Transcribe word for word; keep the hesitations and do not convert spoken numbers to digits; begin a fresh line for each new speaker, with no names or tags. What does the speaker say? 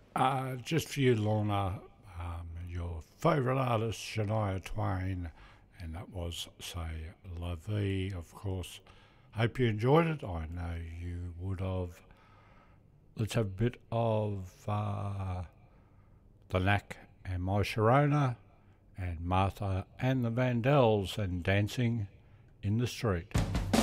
Uh, just for you, Lorna, um, your favourite artist, Shania Twain, and that was Say La Vie, of course. Hope you enjoyed it. I know you would have. Let's have a bit of uh, The Knack and My Sharona, and Martha and the Vandells and Dancing in the Street.